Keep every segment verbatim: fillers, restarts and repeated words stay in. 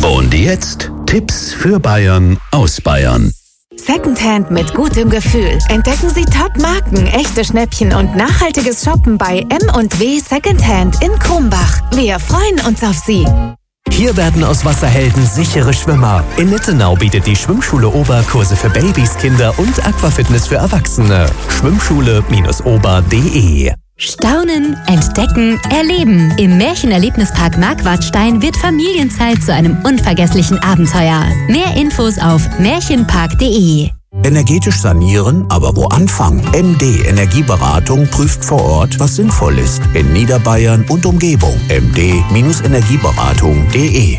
Und jetzt Tipps für Bayern aus Bayern. Secondhand mit gutem Gefühl. Entdecken Sie Top-Marken, echte Schnäppchen und nachhaltiges Shoppen bei M und W Secondhand in Krumbach. Wir freuen uns auf Sie. Hier werden aus Wasserhelden sichere Schwimmer. In Nittenau bietet die Schwimmschule Ober Kurse für Babys, Kinder und Aquafitness für Erwachsene. Schwimmschule ober punkt de. Staunen, entdecken, erleben. Im Märchenerlebnispark Marquardstein wird Familienzeit zu einem unvergesslichen Abenteuer. Mehr Infos auf märchenpark punkt de. Energetisch sanieren, aber wo anfangen? M D Energieberatung prüft vor Ort, was sinnvoll ist. In Niederbayern und Umgebung. m d Energieberatung punkt de.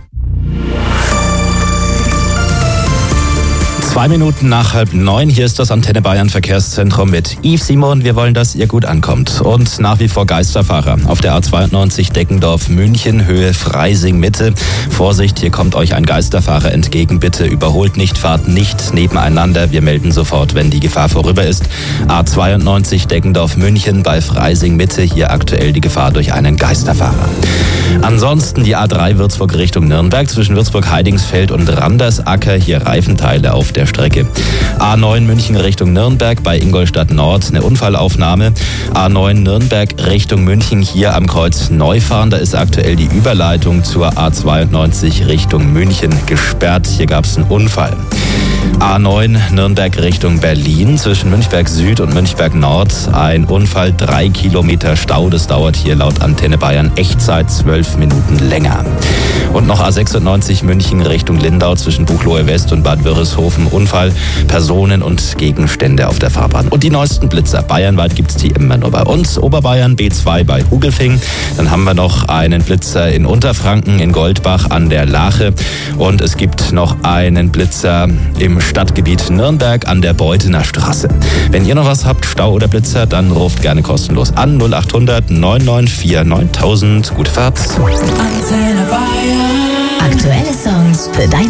Zwei Minuten nach halb neun, hier ist das Antenne Bayern Verkehrszentrum mit Yves Simon. Wir wollen, dass ihr gut ankommt. Und nach wie vor Geisterfahrer auf der A zweiundneunzig Deckendorf München, Höhe Freising Mitte. Vorsicht, hier kommt euch ein Geisterfahrer entgegen. Bitte überholt nicht, fahrt nicht nebeneinander. Wir melden sofort, wenn die Gefahr vorüber ist. A zweiundneunzig Deckendorf München bei Freising Mitte. Hier aktuell die Gefahr durch einen Geisterfahrer. Ansonsten die A drei Würzburg Richtung Nürnberg zwischen Würzburg-Heidingsfeld und Randersacker. Hier Reifenteile auf der Strecke. A neun München Richtung Nürnberg bei Ingolstadt Nord eine Unfallaufnahme. A neun Nürnberg Richtung München hier am Kreuz Neufahren. Da ist aktuell die Überleitung zur A zweiundneunzig Richtung München gesperrt. Hier gab es einen Unfall. A neun Nürnberg Richtung Berlin zwischen Münchberg Süd und Münchberg Nord. Ein Unfall, drei Kilometer Stau. Das dauert hier laut Antenne Bayern Echtzeit zwölf Minuten länger. Und noch A sechsundneunzig München Richtung Lindau zwischen Buchloe West und Bad Wörishofen. Unfall, Personen und Gegenstände auf der Fahrbahn. Und die neuesten Blitzer. Bayernweit gibt es die immer nur bei uns. Oberbayern B zwei bei Hugelfing. Dann haben wir noch einen Blitzer in Unterfranken in Goldbach an der Lache. Und es gibt noch einen Blitzer im Stadtgebiet Nürnberg an der Beuthener Straße. Wenn ihr noch was habt, Stau oder Blitzer, dann ruft gerne kostenlos an null acht hundert neun neun vier neuntausend. Gute Fahrt. Aktuelle Songs für dein